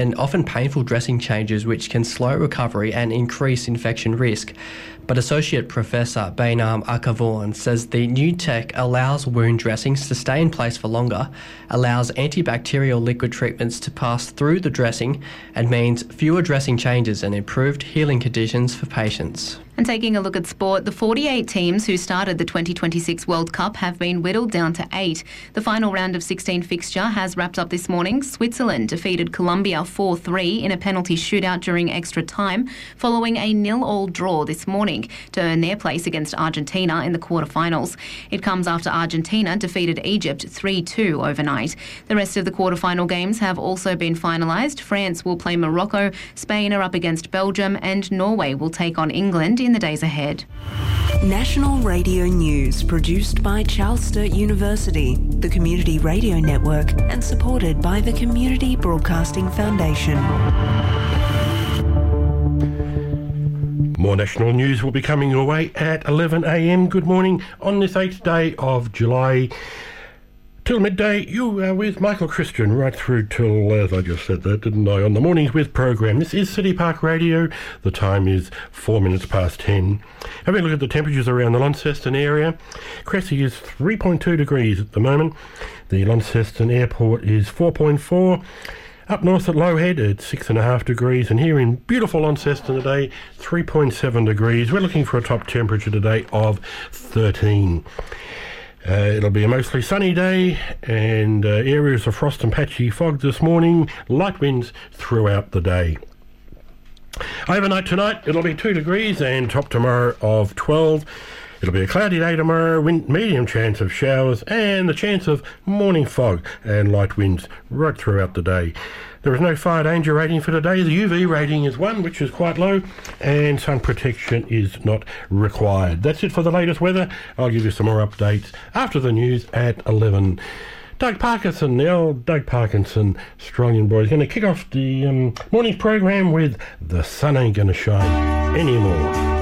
and often painful dressing changes which can slow recovery and increase infection risk. But Associate Professor Bainam Akavaughan says the new tech allows wound dressings to stay in place for longer, allows antibacterial liquid treatments to pass through the dressing, and means fewer dressing changes and improved healing conditions for patients. And taking a look at sport, the 48 teams who started the 2026 World Cup have been whittled down to 8. The final round of 16 fixture has wrapped up this morning. Switzerland defeated Colombia 4-3 in a penalty shootout during extra time, following a 0-0 draw this morning to earn their place against Argentina in the quarterfinals. It comes after Argentina defeated Egypt 3-2 overnight. The rest of the quarterfinal games have also been finalised. France will play Morocco, Spain are up against Belgium, and Norway will take on England in the days ahead. National Radio News, produced by Charles Sturt University, the Community Radio Network, and supported by the Community Broadcasting Foundation. More national news will be coming your way at 11 a.m. Good morning on this 8th day of July. Till midday, you are with Michael Christian right through till, as I just said that, didn't I, on the Mornings With program. This is City Park Radio. The time is 4 minutes past 10. Having a look at the temperatures around the Launceston area. Cressy is 3.2 degrees at the moment. The Launceston Airport is 4.4. Up north at Lowhead, it's 6.5 degrees, and here in beautiful Launceston today, 3.7 degrees. We're looking for a top temperature today of 13. It'll be a mostly sunny day and areas of frost and patchy fog this morning, light winds throughout the day. Overnight tonight, it'll be 2 degrees and top tomorrow of 12. It'll be a cloudy day tomorrow, medium chance of showers and the chance of morning fog and light winds right throughout the day. There is no fire danger rating for today. The UV rating is 1, which is quite low, and sun protection is not required. That's it for the latest weather. I'll give you some more updates after the news at 11. Doug Parkinson, the old Doug Parkinson, Australian boy, is going to kick off the morning program with The Sun Ain't Gonna Shine Anymore.